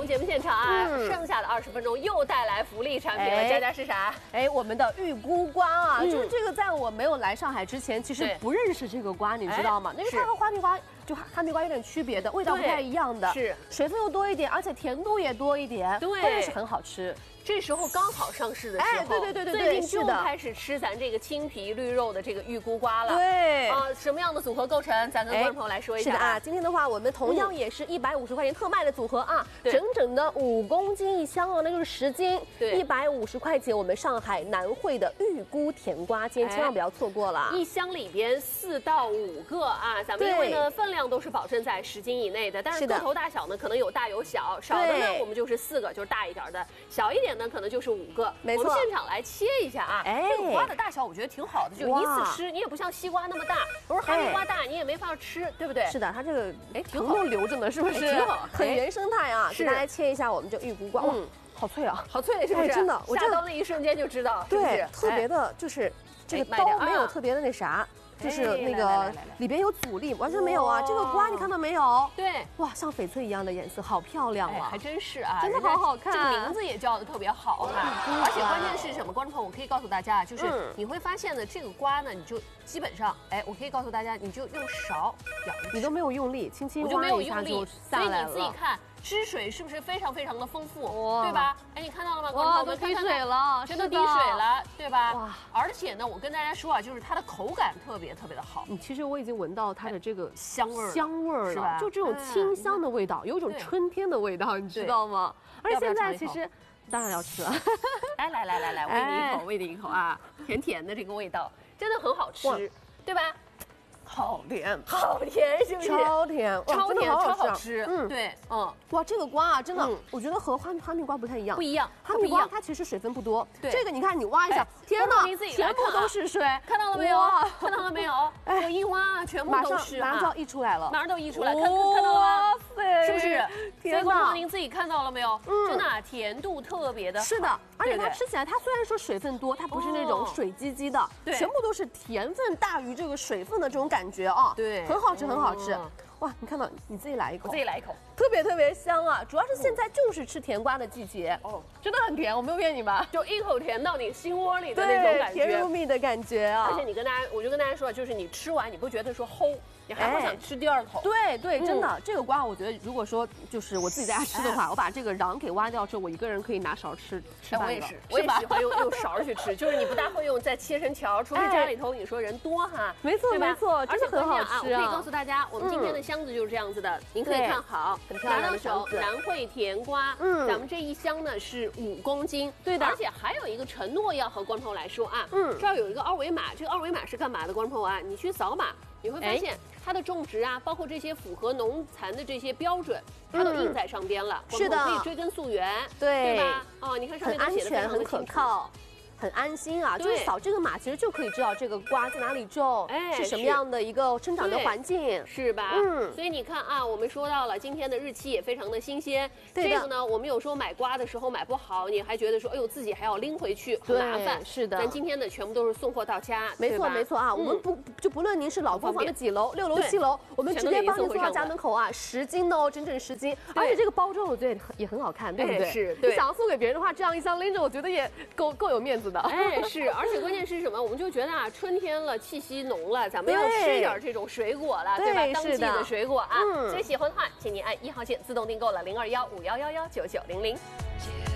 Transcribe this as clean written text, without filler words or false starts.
节目现场啊，剩下的20分钟又带来福利产品了。佳佳是啥？ 我们的玉菇瓜啊，就是这个，在我没有来上海之前，其实不认识这个瓜，你知道吗？因为它和哈密瓜就哈密瓜有点区别的，味道不太一样的， 是水分又多一点，而且甜度也多一点， 对， 关键是很好吃。 这时候刚好上市的时候， 对， 最近就开始吃咱这个青皮绿肉的这个玉菇瓜了。 对啊，什么样的组合构成？咱跟观众朋友来说一下。 是的啊，今天的话，我们同样也是150块钱特卖的组合啊，整整的5公斤一箱哦，那就是10斤，150块钱。我们上海南汇的玉菇甜瓜，今天千万不要错过了。 一箱里边4到5个啊，咱们因为呢分量都是保证在10斤以内的，但是个头大小呢可能有大有小，少的呢我们就是4个，就是大一点的，小一点呢可能就是5个。 没错， 我们现场来切一下啊。这个瓜的大小我觉得挺好的，就一次吃，你也不像西瓜那么大，不是哈密瓜大，你也没法吃，对不对？ 是的，它这个挺好留着呢，是不是？ 挺好， 很原生态啊。给大家切一下我们这玉菇瓜，好脆啊， 好脆，是不是？ 真的，我下刀那一瞬间就知道， 对，特别的，就是这个刀没有特别的那啥。 就是那个里边有阻力，完全没有啊！这个瓜你看到没有？ 对， 哇，像翡翠一样的颜色，好漂亮啊！ 还真是啊， 真的好好看。 这个名字也叫的特别好啊！而且关键是什么？观众朋友，我可以告诉大家，就是你会发现呢，这个瓜呢，你就基本上，我可以告诉大家，你就用勺舀， 你都没有用力，轻轻挖一下就下来了。 所以你自己看。 汁水是不是非常非常的丰富，对吧？你看到了吗？ 哇，都滴水了， 全都滴水了，对吧？哇！而且呢，我跟大家说啊，就是它的口感特别的好。 其实我已经闻到它的这个香味了， 是吧？就这种清香的味道，有一种春天的味道，你知道吗？而且现在其实当然要吃了。 来，喂你一口啊！甜甜的这个味道，真的很好吃，对吧？ 好甜， 好甜，是不是？ 超甜， 超甜，超好吃。对， 哇，这个瓜啊，真的，我觉得和哈密瓜不太一样。 不一样， 哈密瓜它其实水分不多。对，这个你看，你挖一下，天哪，全部都是水， 看到了没有？看到了没有？我一挖，全部都是， 马上就要溢出来了， 马上都溢出来，看到了吗？ 哇塞， 是不是？ 天哪，您自己看到了没有？真的，甜度特别的。 是的，而且它吃起来，它虽然说水分多，它不是那种水唧唧的，全部都是甜分大于这个水分的这种感觉啊。对。 很好吃，很好吃，哇！你看到你自己来一口， 我自己来一口， 特别香啊！主要是现在就是吃甜瓜的季节，真的很甜，我没有骗你吧？ 就一口甜到你心窝里的那种感觉， 甜如蜜的感觉啊！ 而且我就跟大家说，就是你吃完你不觉得说齁，你还会想吃第2口。 对，真的，这个瓜我觉得如果说就是我自己在家吃的话，我把这个瓤给挖掉之后，我一个人可以拿勺吃半个。 我也是，我也喜欢用勺去吃，就是你不大会用再切成条，除非家里头你说人多哈。 没错，真的很好吃啊！ 我可以告诉大家，我们今天的箱子就是这样子的，您可以看好， 很漂亮的箱子。 南汇甜瓜，咱们这一箱呢是5公斤， 对的。 而且还有一个承诺要和观众朋友来说啊，这儿有一个二维码，这个二维码是干嘛的？观众朋友啊，你去扫码，你会发现它的种植啊，包括这些符合农残的这些标准，它都印在上边了， 是的， 可以追根溯源， 对吧？你看上面都写的非常的很可靠。 很安心啊，就是扫这个码，其实就可以知道这个瓜在哪里种，是什么样的一个生长的环境， 是吧？所以你看啊，我们说到了今天的日期也非常的新鲜。 这个呢，我们有时候买瓜的时候买不好，你还觉得说，哎呦自己还要拎回去，很麻烦。 是的。 咱今天的全部都是送货到家， 没错啊。我们不论您是老公房的几楼，6楼7楼，我们直接帮您送到家门口啊，10斤哦，整整10斤。而且这个包装我觉得也很好看，对不对？ 是。 你想要送给别人的话，这样一箱拎着，我觉得也够有面子的。 是。而且关键是什么？我们就觉得啊，春天了，气息浓了，咱们要吃点这种水果了，对吧？当季的水果啊。所以喜欢的话，请您按1号键自动订购了，0215111990。